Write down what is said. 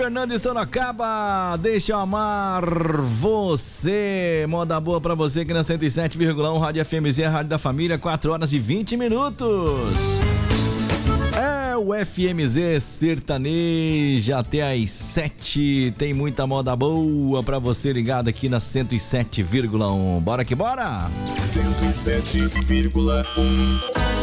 Fernando Sorocaba, deixa eu amar você. Moda boa pra você aqui na 107,1 Rádio FMZ, a Rádio da Família, 4 horas e 20 minutos. É o FMZ Sertaneja até às 7. Tem muita moda boa pra você ligado aqui na 107,1. Bora que bora! 107,1